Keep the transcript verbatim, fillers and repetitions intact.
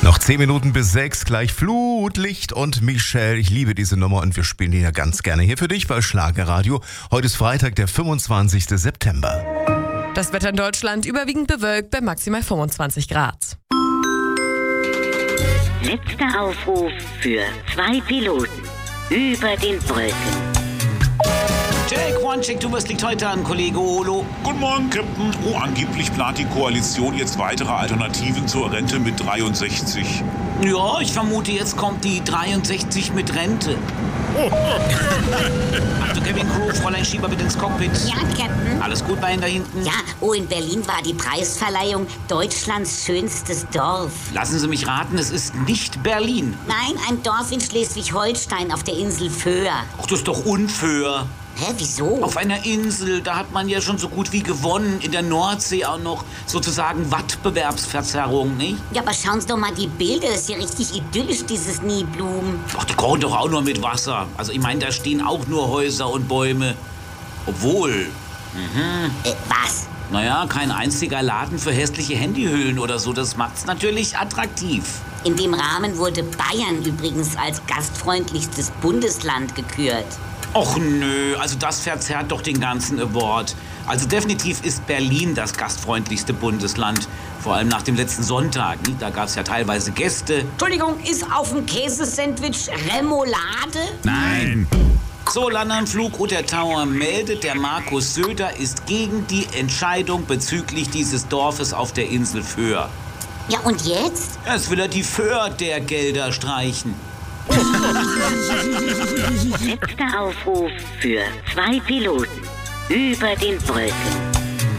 Noch zehn Minuten bis sechs, gleich Flutlicht und Michelle. Ich liebe diese Nummer und wir spielen die ja ganz gerne hier für dich bei Schlagerradio. Heute ist Freitag, der fünfundzwanzigster September. Das Wetter in Deutschland überwiegend bewölkt bei maximal fünfundzwanzig Grad. Letzter Aufruf für zwei Piloten über den Wolken. Check, one, check, du, was liegt heute an, Kollege Olo? Guten Morgen, Captain. Oh, angeblich plant die Koalition jetzt weitere Alternativen zur Rente mit dreiundsechzig. Ja, ich vermute, jetzt kommt die dreiundsechzig mit Rente. Achtung, Kevin Crew, Fräulein Schieber bitte ins Cockpit. Ja, Captain. Alles gut bei Ihnen da hinten? Ja, oh, in Berlin war die Preisverleihung Deutschlands schönstes Dorf. Lassen Sie mich raten, es ist nicht Berlin. Nein, ein Dorf in Schleswig-Holstein auf der Insel Föhr. Ach, das ist doch unfair. Hä, wieso? Auf einer Insel, da hat man ja schon so gut wie gewonnen. In der Nordsee auch noch sozusagen Wettbewerbsverzerrung, nicht? Ja, aber schauen Sie doch mal die Bilder. Das ist ja richtig idyllisch, dieses Niblumen. Ach, die kochen doch auch nur mit Wasser. Also ich meine, da stehen auch nur Häuser und Bäume. Obwohl, Äh, was? naja, kein einziger Laden für hässliche Handyhüllen oder so. Das macht's natürlich attraktiv. In dem Rahmen wurde Bayern übrigens als gastfreundlichstes Bundesland gekürt. Och nö, also das verzerrt doch den ganzen Award. Also definitiv ist Berlin das gastfreundlichste Bundesland. Vor allem nach dem letzten Sonntag. Nie? Da gab es ja teilweise Gäste. Entschuldigung, ist auf dem Käsesandwich Remoulade? Nein. So, London Flugroute Tower meldet, der Markus Söder ist gegen die Entscheidung bezüglich dieses Dorfes auf der Insel Föhr. Ja, und jetzt? Jetzt will er die Föhr der Gelder streichen. Letzter Aufruf für zwei Piloten über den Wolken.